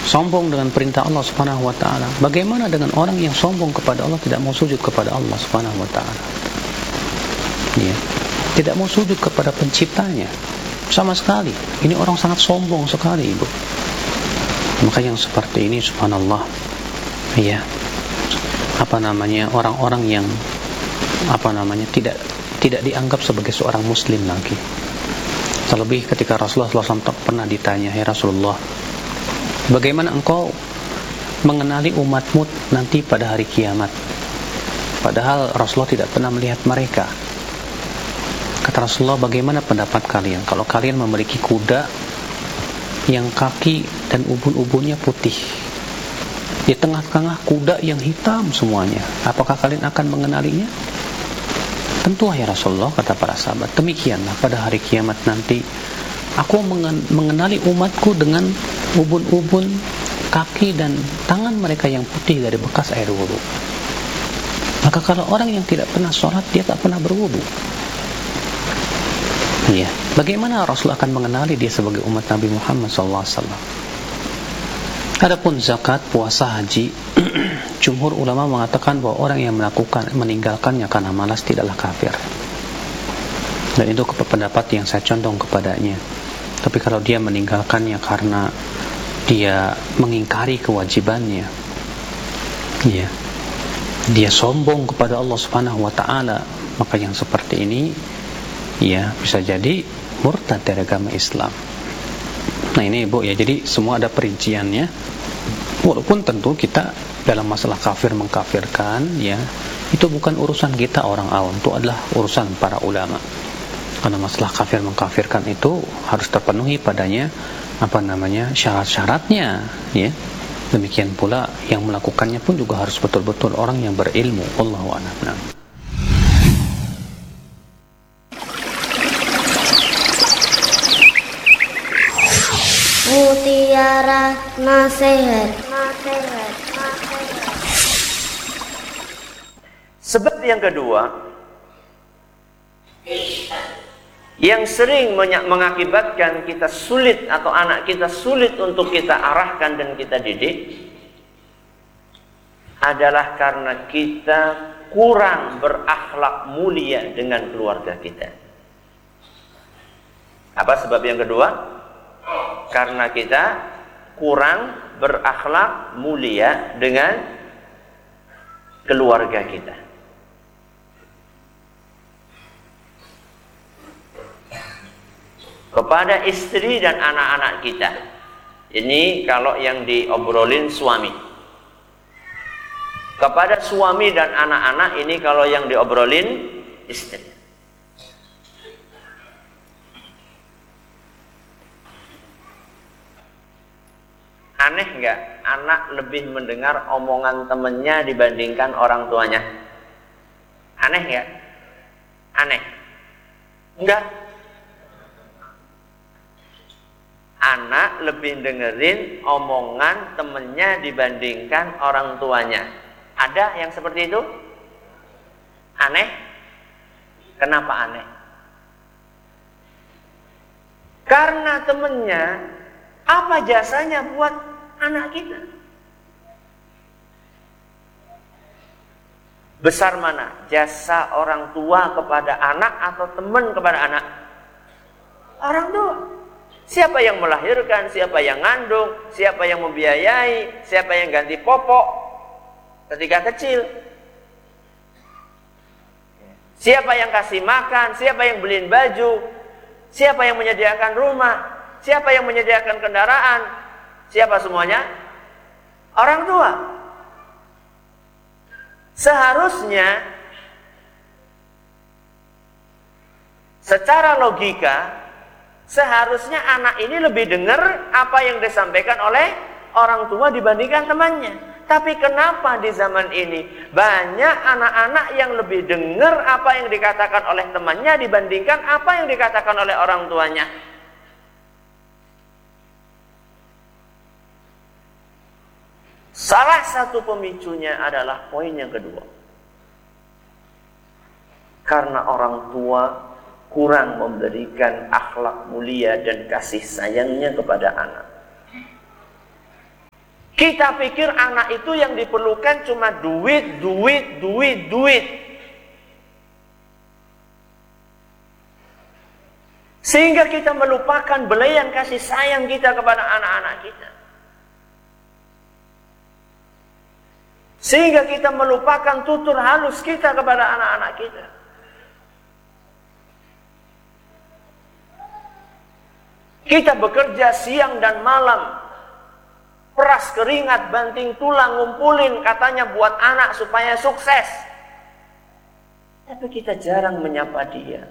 sombong dengan perintah Allah Subhanahu wa taala. Bagaimana dengan orang yang sombong kepada Allah, tidak mau sujud kepada Allah Subhanahu wa taala? Ya. Tidak mau sujud kepada penciptanya sama sekali. Ini orang sangat sombong sekali, Ibu. Maka yang seperti ini subhanallah, ya. Orang-orang yang tidak dianggap sebagai seorang muslim lagi. Terlebih ketika Rasulullah SAW pernah ditanya, "Ya Rasulullah, bagaimana engkau mengenali umatmu nanti pada hari kiamat?" Padahal Rasulullah tidak pernah melihat mereka. Kata Rasulullah, "Bagaimana pendapat kalian kalau kalian memiliki kuda yang kaki dan ubun-ubunnya putih, di tengah-tengah kuda yang hitam semuanya, apakah kalian akan mengenalinya?" "Tentu ya Rasulullah," kata para sahabat, "demikianlah pada hari kiamat nanti aku mengenali umatku dengan ubun-ubun kaki dan tangan mereka yang putih dari bekas air wudu." Maka kalau orang yang tidak pernah sholat, dia tak pernah berwudu. Ya, bagaimana Rasul akan mengenali dia sebagai umat Nabi Muhammad SAW? Adapun zakat, puasa, haji, jumhur ulama mengatakan bahwa orang yang meninggalkannya karena malas tidaklah kafir. Dan itu pendapat yang saya condong kepadanya. Tapi kalau dia meninggalkannya karena dia mengingkari kewajibannya, ya, dia sombong kepada Allah Subhanahu wa taala, maka yang seperti ini ya bisa jadi murtad dari agama Islam. Nah ini Ibu ya, jadi semua ada perinciannya. Walaupun tentu kita dalam masalah kafir mengkafirkan, ya, itu bukan urusan kita orang awam, itu adalah urusan para ulama. Karena masalah kafir mengkafirkan itu harus terpenuhi padanya syarat-syaratnya, ya. Demikian pula yang melakukannya pun juga harus betul-betul orang yang berilmu. Wallahu a'lam. Mutiara Nasihat. Sebab yang kedua yang sering mengakibatkan kita sulit atau anak kita sulit untuk kita arahkan dan kita didik adalah karena kita kurang berakhlak mulia dengan keluarga kita. Apa sebab yang kedua? Karena kita kurang berakhlak mulia dengan keluarga kita. Kepada istri dan anak-anak kita. Ini kalau yang diobrolin suami. Kepada suami dan anak-anak, ini kalau yang diobrolin istri. Aneh nggak anak lebih mendengar omongan temennya dibandingkan orang tuanya? Aneh nggak? Aneh? Enggak. Anak lebih dengerin omongan temennya dibandingkan orang tuanya. Ada yang seperti itu? Aneh? Kenapa aneh? Karena temennya, apa jasanya buat anak kita? Besar mana jasa orang tua kepada anak atau teman kepada anak? Orang tua. Siapa yang melahirkan, siapa yang ngandung, siapa yang membiayai, siapa yang ganti popok ketika kecil, siapa yang kasih makan, siapa yang beliin baju, siapa yang menyediakan rumah, siapa yang menyediakan kendaraan, siapa semuanya? Orang tua. Seharusnya secara logika, seharusnya anak ini lebih dengar apa yang disampaikan oleh orang tua dibandingkan temannya. Tapi kenapa di zaman ini banyak anak-anak yang lebih dengar apa yang dikatakan oleh temannya dibandingkan apa yang dikatakan oleh orang tuanya? Salah satu pemicunya adalah poin yang kedua. Karena orang tua kurang memberikan akhlak mulia dan kasih sayangnya kepada anak. Kita pikir anak itu yang diperlukan cuma duit, duit, duit, duit. Sehingga kita melupakan belayan kasih sayang kita kepada anak-anak kita. Sehingga kita melupakan tutur halus kita kepada anak-anak kita. Kita bekerja siang dan malam, peras keringat, banting tulang, ngumpulin katanya buat anak supaya sukses. Tapi kita jarang menyapa dia.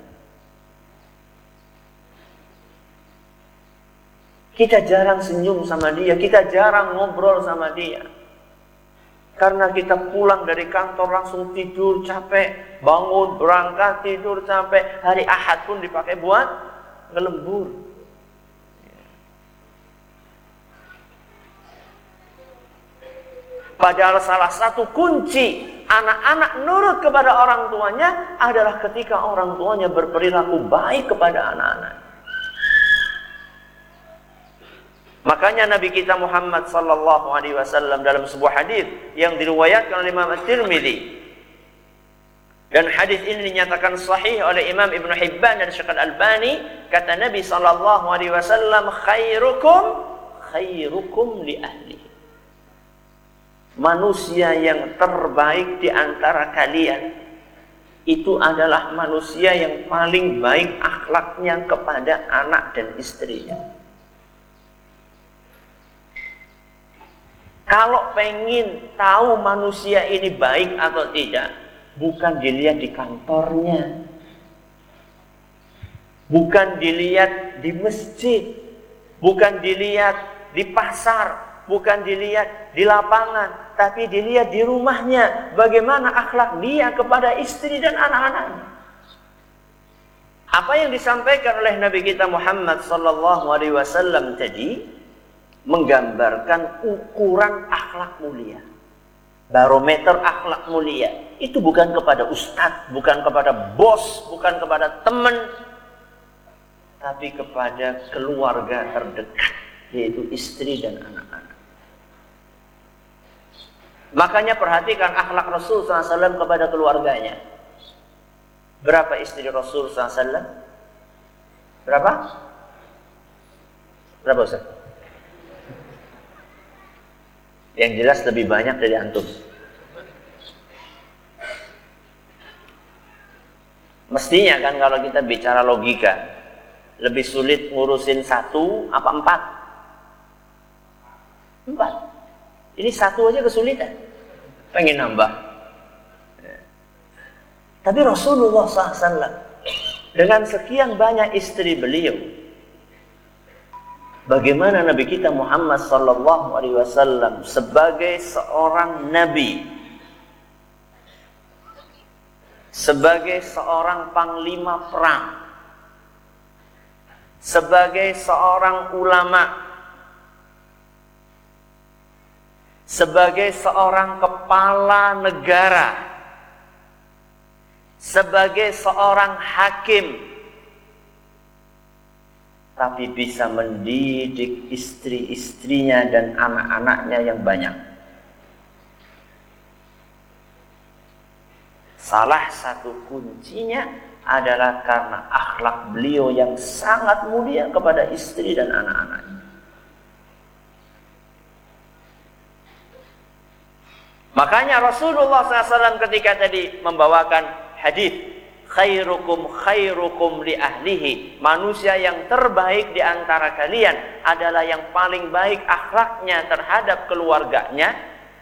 Kita jarang senyum sama dia, kita jarang ngobrol sama dia. Karena kita pulang dari kantor langsung tidur capek, bangun berangkat tidur capek. Hari Ahad pun dipakai buat ngelembur. Padahal salah satu kunci anak-anak nurut kepada orang tuanya adalah ketika orang tuanya berperilaku baik kepada anak-anak. Makanya Nabi kita Muhammad sallallahu alaihi wasallam dalam sebuah hadis yang diriwayatkan oleh Imam At-Tirmidzi, dan hadis ini dinyatakan sahih oleh Imam Ibnu Hibban dan Syekh Al-Albani, kata Nabi sallallahu alaihi wasallam, khairukum li ahli. Manusia yang terbaik di antara kalian itu adalah manusia yang paling baik akhlaknya kepada anak dan istrinya. Kalau pengen tahu manusia ini baik atau tidak, bukan dilihat di kantornya, bukan dilihat di masjid, bukan dilihat di pasar, bukan dilihat di lapangan, tapi dilihat di rumahnya, bagaimana akhlak dia kepada istri dan anak-anaknya. Apa yang disampaikan oleh Nabi kita Muhammad sallallahu alaihi wasallam tadi menggambarkan ukuran akhlak mulia, barometer akhlak mulia. Itu bukan kepada ustadz, bukan kepada bos, bukan kepada teman, tapi kepada keluarga terdekat, yaitu istri dan anak-anak. Makanya perhatikan akhlak Rasul SAW kepada keluarganya. Berapa istri Rasul SAW? Berapa? Berapa Ustaz? Yang jelas lebih banyak dari antum. Mestinya kan kalau kita bicara logika, lebih sulit ngurusin satu apa empat? Empat. Ini satu aja kesulitan. Pengen nambah. Tapi Rasulullah SAW dengan sekian banyak istri beliau, bagaimana Nabi kita Muhammad sallallahu alaihi wasallam sebagai seorang nabi, sebagai seorang panglima perang, sebagai seorang ulama, sebagai seorang kepala negara, sebagai seorang hakim, tapi bisa mendidik istri-istrinya dan anak-anaknya yang banyak. Salah satu kuncinya adalah karena akhlak beliau yang sangat mulia kepada istri dan anak-anaknya. Makanya Rasulullah SAW ketika tadi membawakan hadis khairukum li ahlihi, manusia yang terbaik di antara kalian adalah yang paling baik akhlaknya terhadap keluarganya.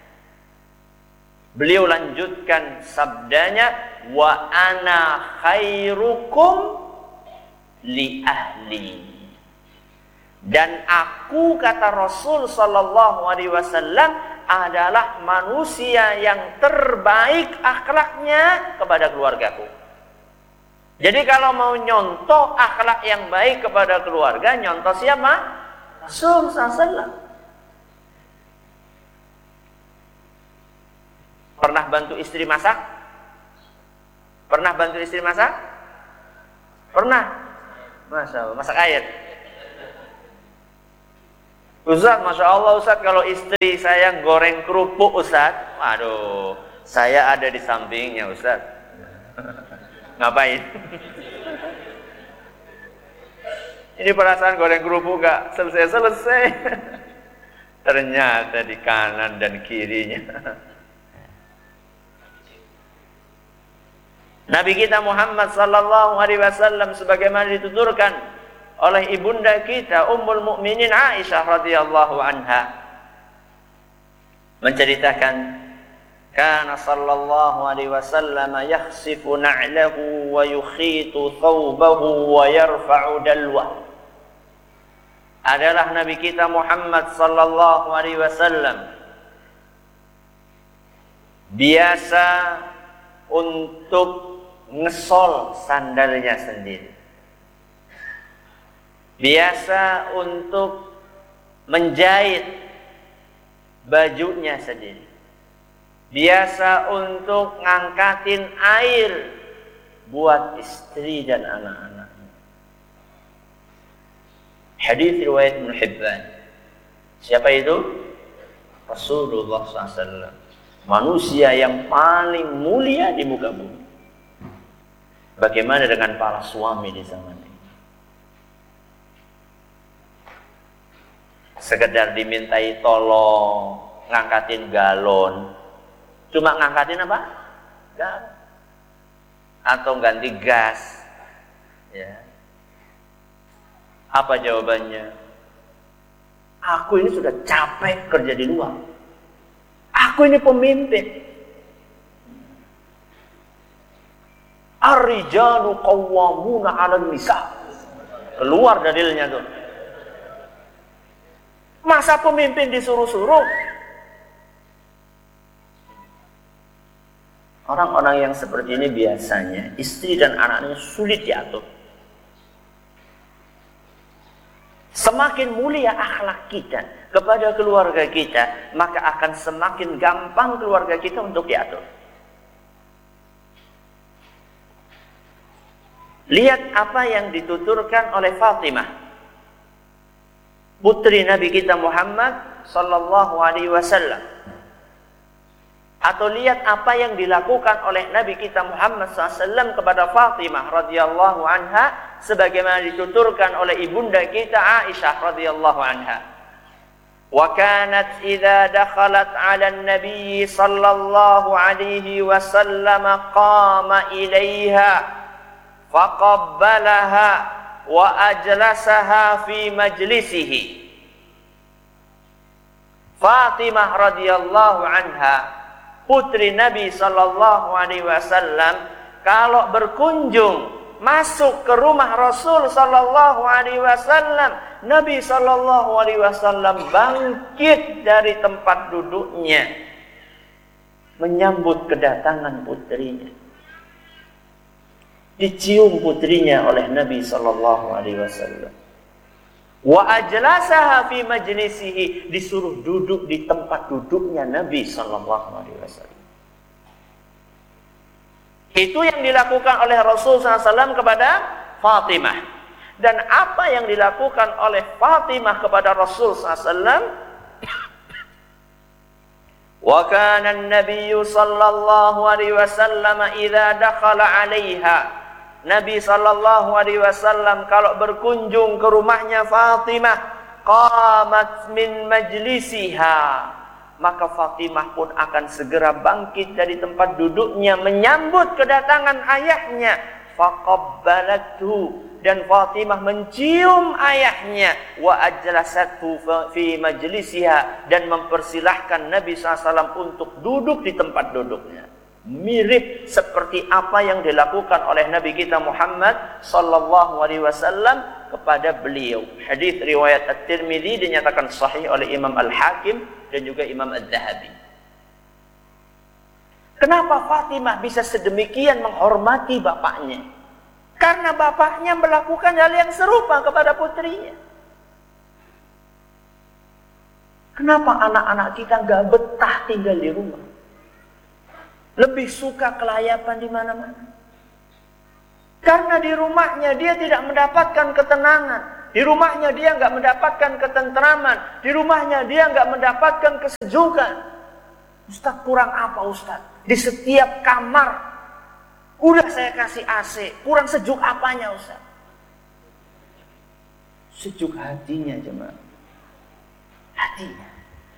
Beliau lanjutkan sabdanya, wa ana khairukum li ahli. Dan aku, kata Rasul sallallahu alaihi wasallam, adalah manusia yang terbaik akhlaknya kepada keluargaku. Jadi kalau mau nyontoh akhlak yang baik kepada keluarga, nyontoh siapa? Rasul SAW. Pernah bantu istri masak? Pernah bantu istri masak? Pernah? Masya Allah, masak air. Ustaz, Masya Allah Ustaz, kalau istri saya goreng kerupuk Ustaz, waduh, saya ada di sampingnya Ustaz. Ngapain? Ini perasaan goreng kerupuk gak selesai-selesai. Ternyata di kanan dan kirinya. Nabi kita Muhammad sallallahu alaihi wasallam sebagaimana dituturkan oleh ibunda kita Ummul Mukminin Aisyah radhiyallahu anha menceritakan, kana sallallahu alaihi wasallam yakhsifu na'lahu wa yukhitu thawbahu wa yarfa'u dalwa. Adalah Nabi kita Muhammad sallallahu alaihi wasallam biasa untuk ngesol sandalnya sendiri, biasa untuk menjahit bajunya sendiri, biasa untuk ngangkatin air buat istri dan anak-anak. Hadis riwayat Ibnu Hibban. Siapa itu? Rasulullah SAW, manusia yang paling mulia di muka bumi. Bagaimana dengan para suami di zaman ini? Sekedar dimintai tolong ngangkatin galon, cuma ngangkatin apa? Galon. Atau ganti gas, ya. Apa jawabannya? Aku ini sudah capek kerja di luar. Aku ini pemimpin. Ar-rijalu qawwamuna 'alan nisa. Keluar dalilnya tuh. Masa pemimpin disuruh-suruh? Orang-orang yang seperti ini biasanya istri dan anaknya sulit diatur. Semakin mulia akhlak kita kepada keluarga kita, maka akan semakin gampang keluarga kita untuk diatur. Lihat apa yang dituturkan oleh Fatimah, putri Nabi kita Muhammad sallallahu alaihi wasallam. Atau lihat apa yang dilakukan oleh Nabi kita Muhammad SAW kepada Fatimah radhiyallahu anha, sebagaimana dituturkan oleh ibunda kita Aisyah radhiyallahu anha. Wa kanat idza dakhalat 'ala an-nabiy sallallahu alaihi wasallam qama ilaiha faqabbalaha wa ajlasaha fi majlisihi. Fatimah radhiyallahu anha, putri Nabi sallallahu alaihi wasallam, kalau berkunjung masuk ke rumah Rasul sallallahu alaihi wasallam, Nabi sallallahu alaihi wasallam bangkit dari tempat duduknya menyambut kedatangan putrinya. Dicium putrinya oleh Nabi sallallahu alaihi wasallam. Wa ajlasaha fi majlisihi, disuruh duduk di tempat duduknya Nabi sallallahu alaihi wasallam. Itu yang dilakukan oleh Rasul SAW kepada Fatimah. Dan apa yang dilakukan oleh Fatimah kepada Rasul SAW? Wa kana an-nabiy sallallahu alaihi wasallam idza dakhala 'alaiha. Nabi sallallahu alaihi wasallam kalau berkunjung ke rumahnya Fatimah, qamat min majlisiha, maka Fatimah pun akan segera bangkit dari tempat duduknya menyambut kedatangan ayahnya. Faqabbalathu, dan Fatimah mencium ayahnya. Wa ajlasathu fi majlisiha, dan mempersilahkan Nabi SAW untuk duduk di tempat duduknya. Mirip seperti apa yang dilakukan oleh Nabi kita Muhammad sallallahu alaihi wasallam kepada beliau. Hadis riwayat At-Tirmidzi dinyatakan sahih oleh Imam Al-Hakim dan juga Imam Adz-Dzahabi. Kenapa Fatimah bisa sedemikian menghormati bapaknya? Karena bapaknya melakukan hal yang serupa kepada putrinya. Kenapa anak-anak kita gak betah tinggal di rumah? Lebih suka kelayapan di mana-mana. Karena di rumahnya dia tidak mendapatkan ketenangan. Di rumahnya dia nggak mendapatkan ketentraman. Di rumahnya dia nggak mendapatkan kesejukan. Ustaz, kurang apa Ustaz? Di setiap kamar udah saya kasih AC, kurang sejuk apanya Ustaz? Sejuk hatinya jemaah. Hatinya.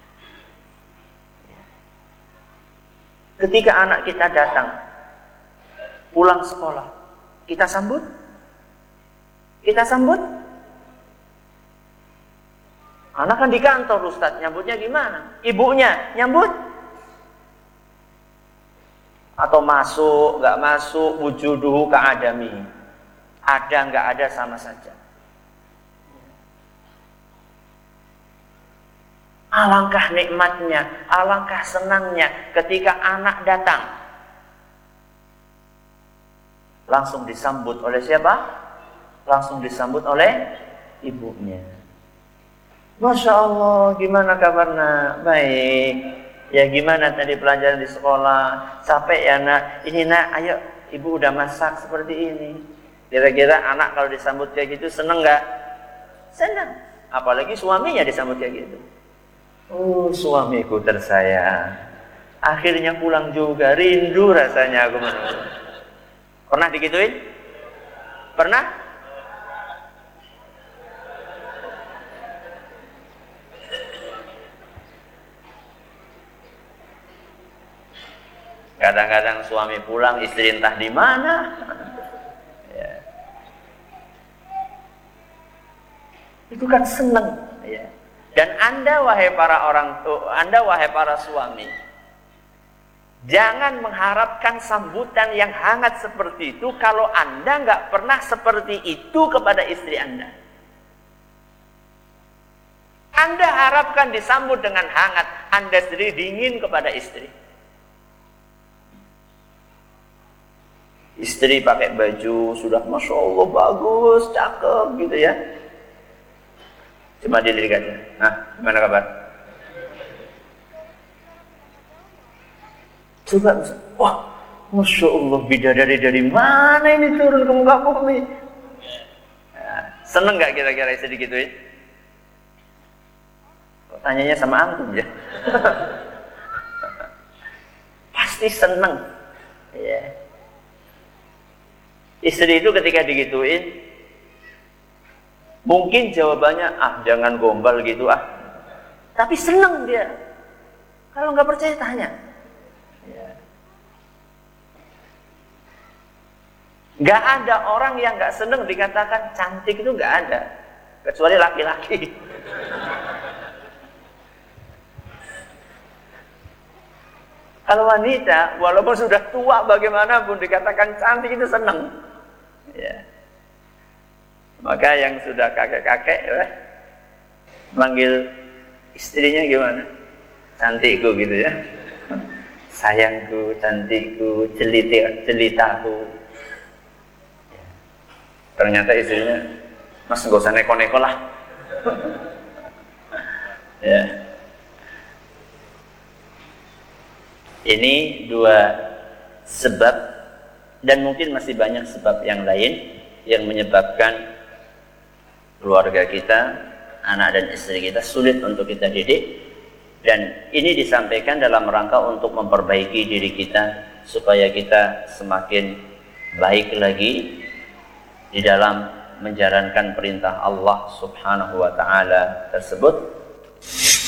Ketika anak kita datang pulang sekolah, kita sambut? Kita sambut? Anak kan di kantor Ustaz, nyambutnya gimana? Ibunya nyambut? Atau masuk, nggak masuk, wujuduhu ka'adami. Ada, nggak ada, sama saja. Alangkah nikmatnya, alangkah senangnya ketika anak datang. Langsung disambut oleh siapa? Langsung disambut oleh ibunya. Masya Allah, gimana kabarnya? Baik. Ya gimana tadi pelajaran di sekolah? Capek ya nak? Ini nak, ayo ibu udah masak seperti ini. Kira-kira anak kalau disambut kayak gitu seneng nggak? Seneng. Apalagi suaminya disambut kayak gitu. Oh, suamiku tersayang. Akhirnya pulang juga, rindu rasanya aku menunggu. Pernah digituin? Pernah? Kadang-kadang suami pulang, istri entah di mana. Ya. Itu kan seneng, ya. Dan Anda wahai para suami, jangan mengharapkan sambutan yang hangat seperti itu kalau Anda nggak pernah seperti itu kepada istri Anda. Anda harapkan disambut dengan hangat, Anda sendiri dingin kepada istri. Istri pakai baju sudah Masya Allah bagus, cakep gitu ya. Cuma dilirik aja. Nah, gimana kabar? Coba, wah, Masya Allah, bidadari dari mana ini turun ke muka bumi? Nah, seneng gak kira-kira istri digituin? Kok tanyanya sama antum ya? Pasti seneng. Ya. Istri itu ketika digituin, mungkin jawabannya, jangan gombal gitu Tapi seneng dia. Kalau nggak percaya tanya. Ya. Nggak ada orang yang nggak seneng dikatakan cantik, itu nggak ada, kecuali laki-laki. Kalau wanita, walaupun sudah tua bagaimanapun dikatakan cantik itu seneng. Ya. Maka yang sudah kakek-kakek manggil istrinya gimana? Cantikku gitu ya. Sayangku, cantikku, jelitaku. Ya. Ternyata istrinya, Mas gak usah neko-neko lah. Ya. Ini dua sebab, dan mungkin masih banyak sebab yang lain yang menyebabkan keluarga kita, anak dan istri kita sulit untuk kita didik. Dan ini disampaikan dalam rangka untuk memperbaiki diri kita supaya kita semakin baik lagi di dalam menjalankan perintah Allah Subhanahu wa ta'ala tersebut.